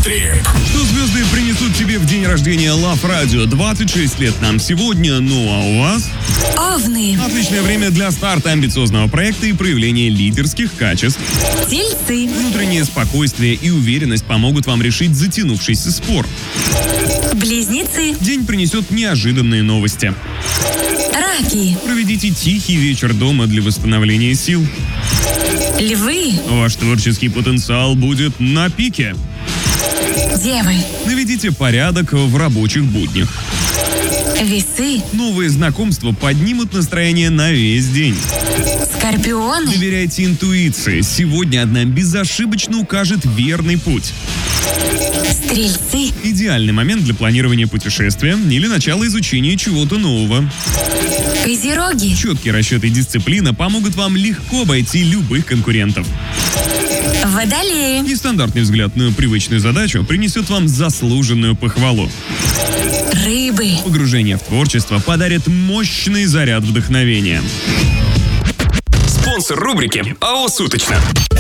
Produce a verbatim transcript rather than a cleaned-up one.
Трип. Что звезды принесут тебе в день рождения Love Radio? двадцать шесть лет нам сегодня, ну а у вас? Овны. Отличное время для старта амбициозного проекта и проявления лидерских качеств. Тельцы. Внутреннее спокойствие и уверенность помогут вам решить затянувшийся спор. Близнецы. День принесет неожиданные новости. Раки. Проведите тихий вечер дома для восстановления сил. Львы. Ваш творческий потенциал будет на пике. Девы. Наведите порядок в рабочих буднях. Весы. Новые знакомства поднимут настроение на весь день. Скорпионы. Доверяйте интуиции. Сегодня одна безошибочно укажет верный путь. Стрельцы. Идеальный момент для планирования путешествия или начала изучения чего-то нового. Козероги. Четкий расчет и дисциплина помогут вам легко обойти любых конкурентов. Водолеи. Нестандартный взгляд на привычную задачу принесет вам заслуженную похвалу. Рыбы. Погружение в творчество подарит мощный заряд вдохновения. Спонсор рубрики АО «Суточно».